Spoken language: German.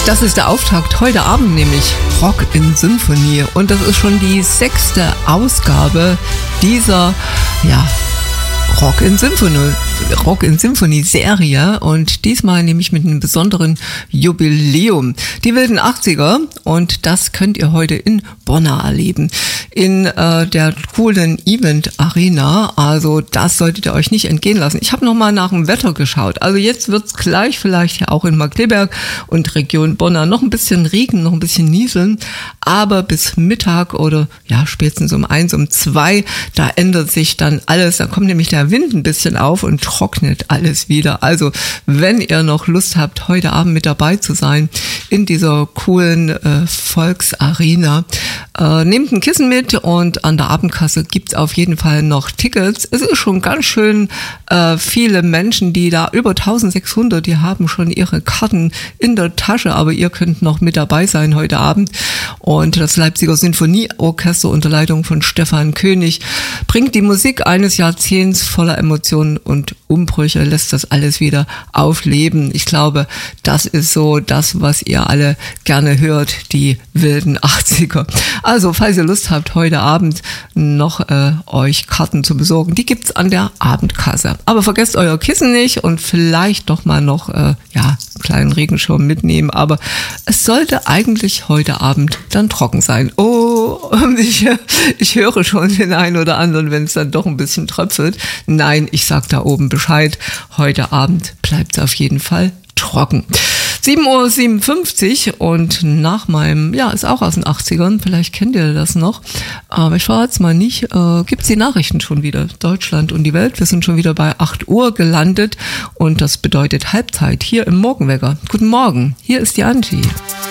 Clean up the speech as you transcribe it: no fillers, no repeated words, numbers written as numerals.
Das ist der Auftakt heute Abend, nämlich Rock in Symphonie. Und das ist schon die 6. Ausgabe dieser, Rock in Symphonie Serie, und diesmal nämlich mit einem besonderen Jubiläum. Die wilden 80er, und das könnt ihr heute in Bonn erleben. In der coolen Event Arena, also das solltet ihr euch nicht entgehen lassen. Ich habe nochmal nach dem Wetter geschaut. Also jetzt wird's gleich vielleicht ja auch in Markkleeberg und Region Bonn noch ein bisschen Regen, noch ein bisschen nieseln, aber bis Mittag oder spätestens um 1, um 2, da ändert sich dann alles. Da kommt nämlich der Wind ein bisschen auf und trocknet alles wieder. Also wenn ihr noch Lust habt, heute Abend mit dabei zu sein in dieser coolen Volksarena, nehmt ein Kissen mit, und an der Abendkasse gibt's auf jeden Fall noch Tickets. Es ist schon ganz schön viele Menschen, die da über 1600, die haben schon ihre Karten in der Tasche, aber ihr könnt noch mit dabei sein heute Abend. Und das Leipziger Sinfonieorchester unter Leitung von Stefan König bringt die Musik eines Jahrzehnts voller Emotionen und Umbrüche, lässt das alles wieder aufleben. Ich glaube, das ist so das, was ihr alle gerne hört, die wilden 80er. Also, falls ihr Lust habt, heute Abend noch euch Karten zu besorgen, die gibt's an der Abendkasse. Aber vergesst euer Kissen nicht und vielleicht doch mal noch einen kleinen Regenschirm mitnehmen. Aber es sollte eigentlich heute Abend dann trocken sein. Oh, ich höre schon den einen oder anderen, wenn es dann doch ein bisschen tröpfelt. Nein, ich sag da oben Bescheid. Heute Abend bleibt es auf jeden Fall trocken. 7:57 Uhr, und nach meinem, ist auch aus den 80ern, vielleicht kennt ihr das noch, aber ich verrate es mal nicht, gibt's die Nachrichten schon wieder, Deutschland und die Welt. Wir sind schon wieder bei 8 Uhr gelandet, und das bedeutet Halbzeit hier im Morgenwecker. Guten Morgen, hier ist die Angie.